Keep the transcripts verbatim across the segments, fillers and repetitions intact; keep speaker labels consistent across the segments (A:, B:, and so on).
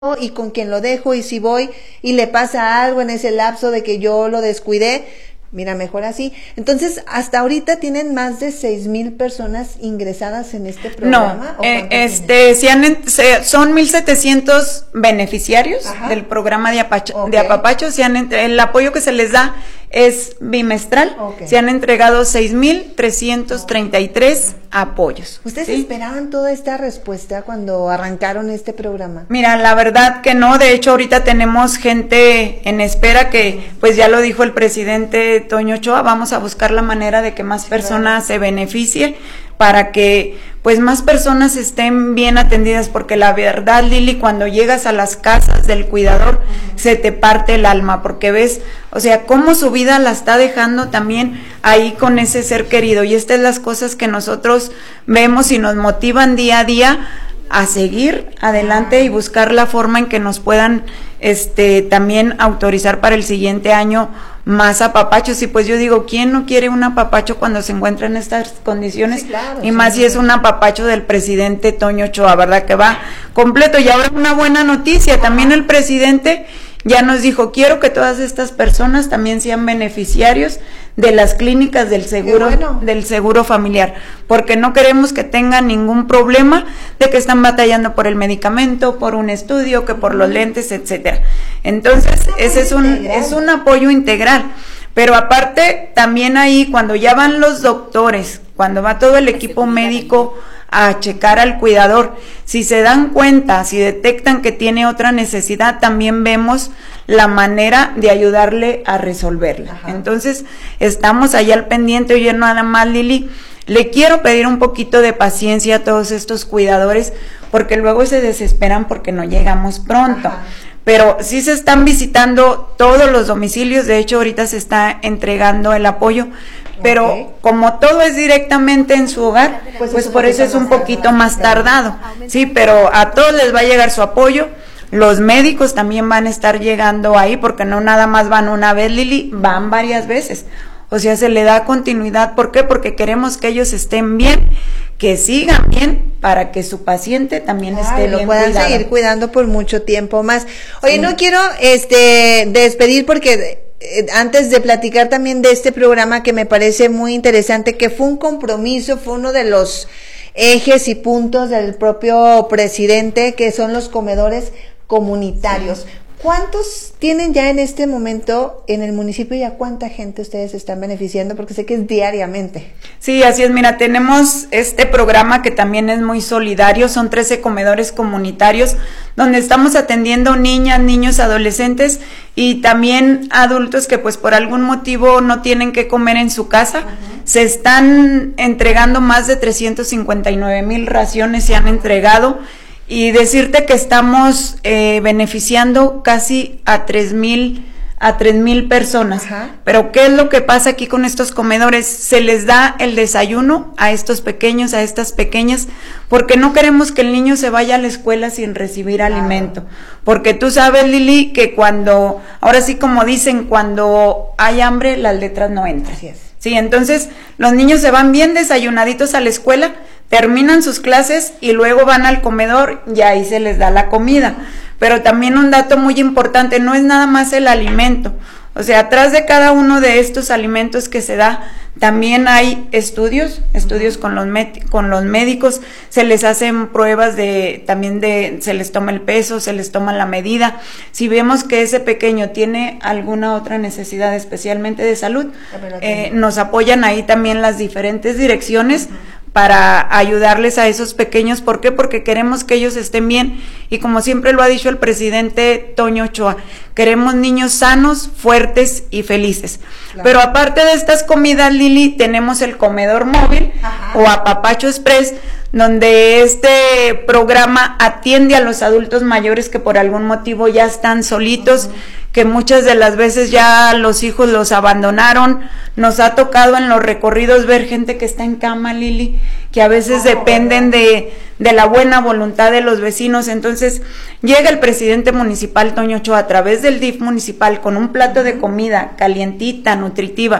A: y con quién lo dejo, y si voy y le pasa algo en ese lapso de que yo lo descuidé, mira, mejor así. Entonces, hasta ahorita tienen más de seis mil personas ingresadas en este programa.
B: No, eh, este, si han, se, son mil setecientos beneficiarios. Ajá. Del programa de, apacho, okay. de apapacho. Se han, el apoyo que se les da es bimestral. Okay. Se han entregado seis mil trescientos treinta y tres okay. apoyos.
A: ¿Ustedes
B: ¿sí?
A: esperaban toda esta respuesta cuando arrancaron este programa?
B: Mira, la verdad que no. De hecho, ahorita tenemos gente en espera que, pues ya lo dijo el presidente Toño Ochoa, vamos a buscar la manera de que más personas se beneficien para que pues más personas estén bien atendidas, porque la verdad, Lili, cuando llegas a las casas del cuidador, uh-huh. se te parte el alma, porque ves, o sea, cómo su vida la está dejando también ahí con ese ser querido, y estas son las cosas que nosotros vemos y nos motivan día a día a seguir adelante y buscar la forma en que nos puedan este también autorizar para el siguiente año más apapachos. Y pues yo digo, ¿quién no quiere un apapacho cuando se encuentra en estas condiciones?
A: Sí, claro,
B: y
A: sí,
B: más
A: sí.
B: si es un apapacho del presidente Toño Ochoa, ¿verdad? Que va completo. Y ahora una buena noticia, también el presidente ya nos dijo, quiero que todas estas personas también sean beneficiarios de las clínicas del seguro, bueno. del seguro familiar, porque no queremos que tengan ningún problema de que están batallando por el medicamento, por un estudio, que por los lentes, etcétera. Entonces, ese es un, es un apoyo integral. Pero aparte, también ahí, cuando ya van los doctores, cuando va todo el equipo médico a checar al cuidador, si se dan cuenta, si detectan que tiene otra necesidad, también vemos la manera de ayudarle a resolverla. Ajá. Entonces, estamos allá al pendiente. Oye, nada más, Lili, le quiero pedir un poquito de paciencia a todos estos cuidadores, porque luego se desesperan porque no llegamos pronto. Ajá. Pero sí se están visitando todos los domicilios, de hecho ahorita se está entregando el apoyo, pero okay. como todo es directamente en su hogar, pues, pues por eso es un poquito más tardado, sí, pero a todos les va a llegar su apoyo. Los médicos también van a estar llegando ahí, porque no nada más van una vez, Lili, van varias veces. O sea, se le da continuidad. ¿Por qué? Porque queremos que ellos estén bien, que sigan bien, para que su paciente también claro, esté bien
A: lo puedan
B: cuidado.
A: seguir cuidando por mucho tiempo más. Oye,
B: sí.
A: no quiero este despedir porque eh, antes de platicar también de este programa que me parece muy interesante, que fue un compromiso, fue uno de los ejes y puntos del propio presidente, que son los comedores comunitarios. Sí. ¿Cuántos tienen ya en este momento en el municipio y a cuánta gente ustedes están beneficiando? Porque sé que es diariamente.
B: Sí, así es. Mira, tenemos este programa que también es muy solidario. Son trece comedores comunitarios donde estamos atendiendo niñas, niños, adolescentes y también adultos que pues por algún motivo no tienen que comer en su casa. Uh-huh. Se están entregando más de trescientos cincuenta y nueve mil raciones, se han entregado. Y decirte que estamos eh, beneficiando casi a tres mil a tres mil personas. Ajá. Pero ¿qué es lo que pasa aquí con estos comedores? Se les da el desayuno a estos pequeños, a estas pequeñas, porque no queremos que el niño se vaya a la escuela sin recibir claro. alimento. Porque tú sabes, Lili, que cuando, ahora sí como dicen, cuando hay hambre, las letras no entran.
A: Así es.
B: Sí, entonces los niños se van bien desayunaditos a la escuela, terminan sus clases y luego van al comedor y ahí se les da la comida. Pero también un dato muy importante, no es nada más el alimento. O sea, atrás de cada uno de estos alimentos que se da, también hay estudios, estudios con los con los médicos, se les hacen pruebas de, también de, se les toma el peso, se les toma la medida. Si vemos que ese pequeño tiene alguna otra necesidad, especialmente de salud, eh, nos apoyan ahí también las diferentes direcciones para ayudarles a esos pequeños. ¿Por qué? Porque queremos que ellos estén bien y como siempre lo ha dicho el presidente Toño Ochoa, queremos niños sanos, fuertes y felices. Claro. Pero aparte de estas comidas, Lili, tenemos el comedor móvil Ajá. o Apapacho Express, donde este programa atiende a los adultos mayores que por algún motivo ya están solitos, uh-huh. que muchas de las veces ya los hijos los abandonaron. Nos ha tocado en los recorridos ver gente que está en cama, Lili, que a veces oh, dependen de, de la buena voluntad de los vecinos. Entonces llega el presidente municipal Toño Ochoa a través del D I F municipal con un plato de comida calientita, nutritiva,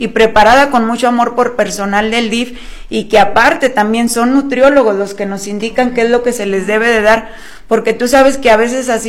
B: y preparada con mucho amor por personal del D I F, y que aparte también son nutriólogos los que nos indican qué es lo que se les debe de dar, porque tú sabes que a veces así